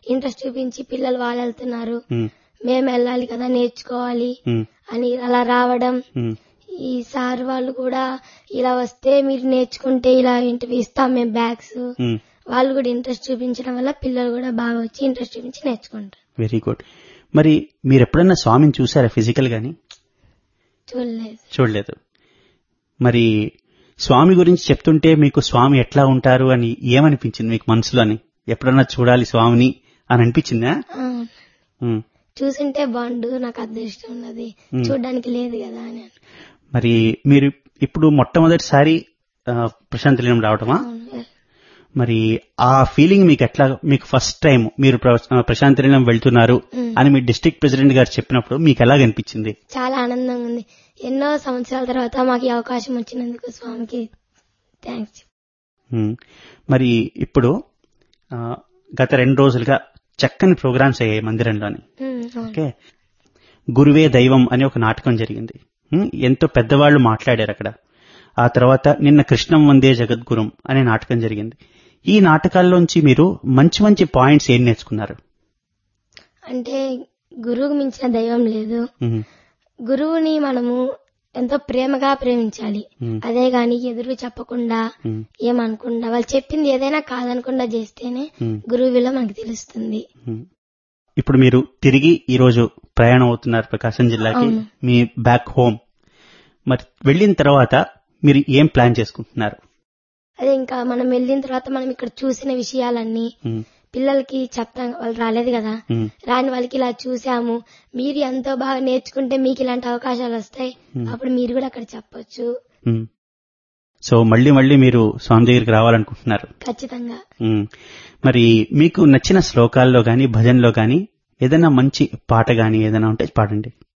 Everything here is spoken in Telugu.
ఇంట్రెస్ట్ చూపించి పిల్లలు వాళ్ళు వెళ్తున్నారు, మేము వెళ్ళాలి కదా నేర్చుకోవాలి అని అలా రావడం. ఈ సార్ వాళ్ళు కూడా ఇలా వస్తే మీరు నేర్చుకుంటే ఇలా ఇంటివి ఇస్తాం మేము బ్యాగ్స్, వాళ్ళు కూడా ఇంట్రెస్ట్ చూపించడం వల్ల పిల్లలు కూడా బాగా వచ్చి ఇంట్రెస్ట్ చూపించి నేర్చుకుంటారు. Very good. మరి మీరు ఎప్పుడన్నా స్వామిని చూసారా ఫిజికల్ గాని? చూడలేదు. మరి స్వామి గురించి చెప్తుంటే మీకు స్వామి ఎట్లా ఉంటారు అని ఏమనిపించింది మీకు మనసులోని? ఎప్పుడన్నా చూడాలి స్వామిని అని అనిపించిందా? చూసింటే బాగుండు, నాకు అదృష్టం ఉన్నది, చూడడానికి లేదు కదా అని. మరి మీరు ఇప్పుడు మొట్టమొదటిసారి ప్రశాంతి నిలయం రావటమా? మరి ఆ ఫీలింగ్ మీకు ఎట్లా, మీకు ఫస్ట్ టైం మీరు ప్రశాంతి నిలయం వెళ్తున్నారు అని మీ డిస్ట్రిక్ట్ ప్రెసిడెంట్ గారు చెప్పినప్పుడు మీకు ఎలాగనిపించింది? చాలా ఆనందంగా ఉంది. ఎన్నో సంవత్సరాల తర్వాత మాకు ఈ అవకాశం వచ్చినందుకు స్వామికి థ్యాంక్స్. మరి ఇప్పుడు గత 2 రోజులుగా చక్కని ప్రోగ్రామ్స్ అయ్యాయి మందిరంలోని. ఓకే, గురువే దైవం అనే ఒక నాటకం జరిగింది. ఎంతో పెద్దవాళ్లు మాట్లాడారు అక్కడ. ఆ తర్వాత నిన్న కృష్ణం వందే జగద్గురుం అనే నాటకం జరిగింది. ఈ నాటకాల్లోంచి మీరు మంచి మంచి పాయింట్స్ ఏం నేర్చుకున్నారు? అంటే గురువుకు మించిన దైవం లేదు. గురువుని మనము ఎంతో ప్రేమగా ప్రేమించాలి. అదే గాని ఎదురు చెప్పకుండా ఏమనకుండా వాళ్ళు చెప్పింది ఏదైనా కాదనకుండా చేస్తేనే గురువు విలువ మనకు తెలుస్తుంది. ఇప్పుడు మీరు తిరిగి ఈ రోజు ప్రయాణం అవుతున్నారు ప్రకాశం జిల్లాకి, మీ బ్యాక్ హోమ్. మరి వెళ్ళిన తర్వాత మీరు ఏం ప్లాన్ చేసుకుంటున్నారు? అదే ఇంకా మనం వెళ్ళిన తర్వాత మనం ఇక్కడ చూసిన విషయాలన్నీ పిల్లలకి చెప్తాం. వాళ్ళు రాలేదు కదా, రాని వాళ్ళకి ఇలా చూసాము, మీరు ఎంతో బాగా నేర్చుకుంటే మీకు ఇలాంటి అవకాశాలు వస్తాయి, అప్పుడు మీరు కూడా అక్కడ చెప్పొచ్చు. సో మళ్ళీ మీరు స్వామి దగ్గరికి రావాలనుకుంటున్నారు? ఖచ్చితంగా. మరి మీకు నచ్చిన శ్లోకాల్లో గాని భజనలో గాని ఏదైనా మంచి పాట గాని ఏదైనా ఉంటే పాడండి.